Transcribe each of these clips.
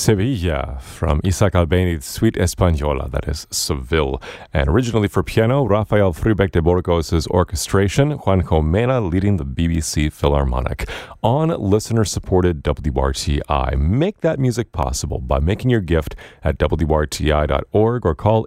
Sevilla from Isaac Albéniz's Suite Española, that is Seville. And originally for piano, Rafael Frubeck de Burgos' orchestration, Juanjo Mena leading the BBC Philharmonic. On listener-supported WRTI. Make that music possible by making your gift at WRTI.org or call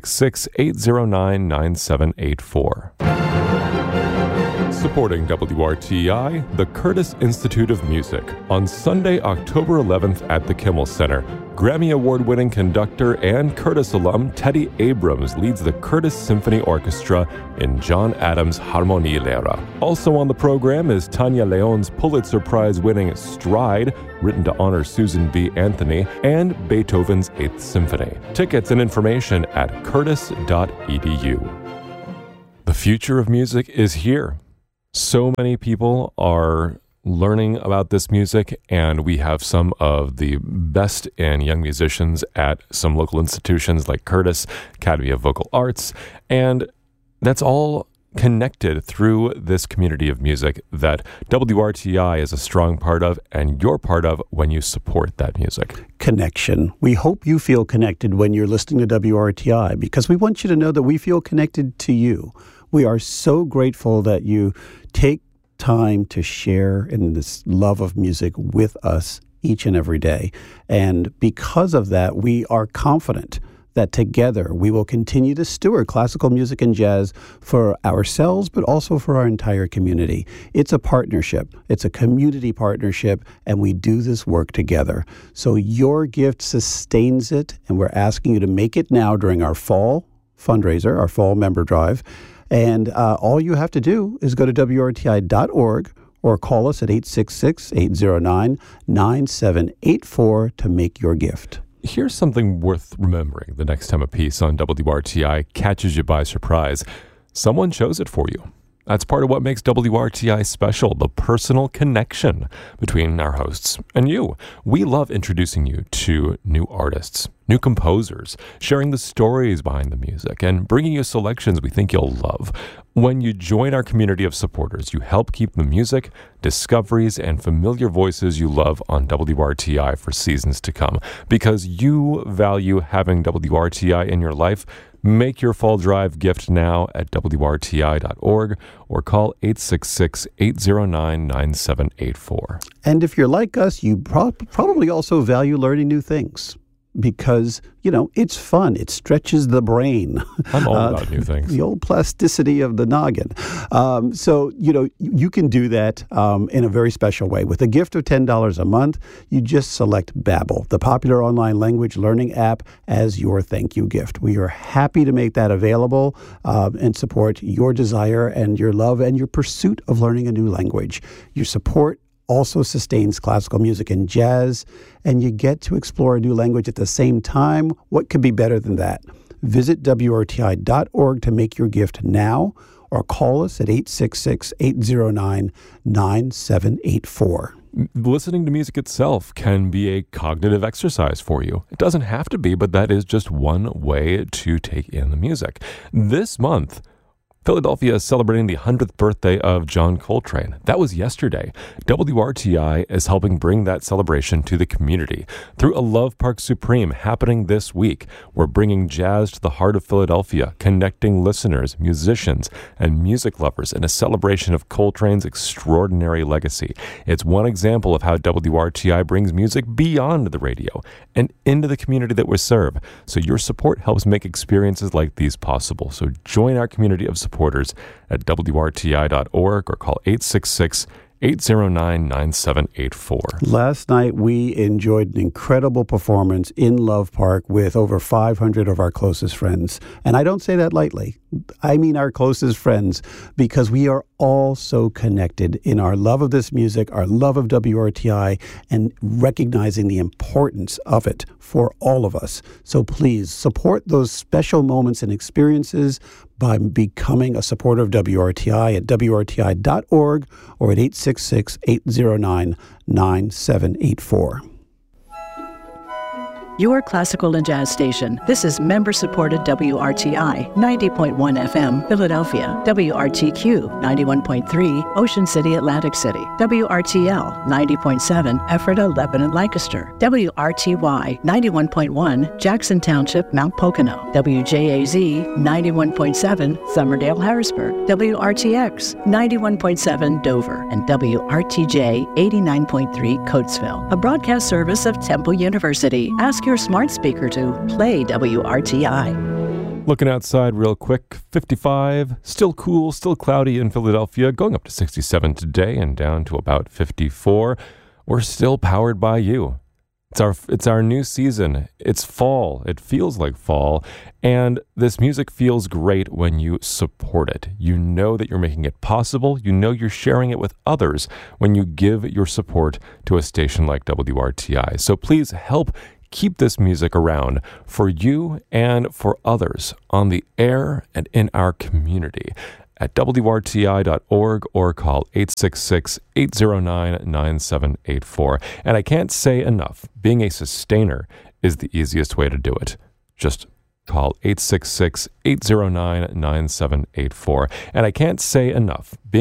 866-809-9784. Supporting WRTI, the Curtis Institute of Music. On Sunday, October 11th at the Kimmel Center, Grammy Award-winning conductor and Curtis alum Teddy Abrams leads the Curtis Symphony Orchestra in John Adams' Harmonielehrer. Also on the program is Tanya Leon's Pulitzer Prize-winning Stride, written to honor Susan B. Anthony, and Beethoven's Eighth Symphony. Tickets and information at curtis.edu. The future of music is here. So many people are learning about this music, and we have some of the best in young musicians at some local institutions like Curtis, Academy of Vocal Arts, and that's all connected through this community of music that WRTI is a strong part of, and you're part of when you support that music. Connection. We hope you feel connected when you're listening to WRTI, because we want you to know that we feel connected to you. We are so grateful that you take time to share in this love of music with us each and every day. And because of that, we are confident that together we will continue to steward classical music and jazz for ourselves, but also for our entire community. It's a partnership. It's a community partnership, and we do this work together. So your gift sustains it, and we're asking you to make it now during our fall fundraiser, our fall member drive. And all you have to do is go to WRTI.org or call us at 866-809-9784 to make your gift. Here's something worth remembering the next time a piece on WRTI catches you by surprise. Someone chose it for you. That's part of what makes WRTI special, the personal connection between our hosts and you. We love introducing you to new artists, new composers, sharing the stories behind the music, and bringing you selections we think you'll love. When you join our community of supporters, you help keep the music, discoveries, and familiar voices you love on WRTI for seasons to come. Because you value having WRTI in your life, make your fall drive gift now at WRTI.org or call 866-809-9784. And if you're like us, you probably also value learning new things. Because, it's fun. It stretches the brain. I'm all about new things. The old plasticity of the noggin. So, you can do that in a very special way. With a gift of $10 a month, you just select Babbel, the popular online language learning app, as your thank you gift. We are happy to make that available and support your desire and your love and your pursuit of learning a new language. Your support also sustains classical music and jazz, and you get to explore a new language at the same time. What could be better than that? Visit WRTI.org to make your gift now, or call us at 866-809-9784. Listening to music itself can be a cognitive exercise for you. It doesn't have to be, but that is just one way to take in the music. This month, Philadelphia is celebrating the 100th birthday of John Coltrane. That was yesterday. WRTI is helping bring that celebration to the community through a Love Park Supreme happening this week. We're bringing jazz to the heart of Philadelphia, connecting listeners, musicians, and music lovers in a celebration of Coltrane's extraordinary legacy. It's one example of how WRTI brings music beyond the radio and into the community that we serve. So your support helps make experiences like these possible. So join our community of supporters at WRTI.org or call 866-809-9784. Last night, we enjoyed an incredible performance in Love Park with over 500 of our closest friends. And I don't say that lightly. I mean our closest friends, because we are all so connected in our love of this music, our love of WRTI, and recognizing the importance of it for all of us. So please support those special moments and experiences by becoming a supporter of WRTI at WRTI.org or at 866-809-9784. your classical and jazz station. This is member-supported WRTI 90.1 FM, Philadelphia, WRTQ 91.3, Ocean City, Atlantic City, WRTL 90.7, Ephrata, Lebanon, Lancaster, WRTY 91.1, Jackson Township, Mount Pocono, WJAZ 91.7, Somerdale, Harrisburg, WRTX 91.7, Dover, and WRTJ 89.3, Coatesville, a broadcast service of Temple University. Ask your smart speaker to play WRTI. Looking outside real quick, 55, still cool, still cloudy in Philadelphia, going up to 67 today and down to about 54. We're still powered by you. It's our new season. It's fall. It feels like fall. And this music feels great when you support it. You know that you're making it possible. You know you're sharing it with others when you give your support to a station like WRTI. So please help keep this music around for you and for others on the air and in our community at WRTI.org or call 866-809-9784. And I can't say enough, being a sustainer is the easiest way to do it. Just call 866-809-9784. And I can't say enough, being